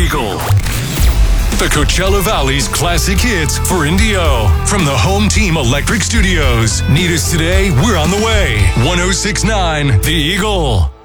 Eagle. The Coachella Valley's classic hits for Indio. From the Home Team Electric Studios. Need us today? We're on the way. 106.9 The Eagle.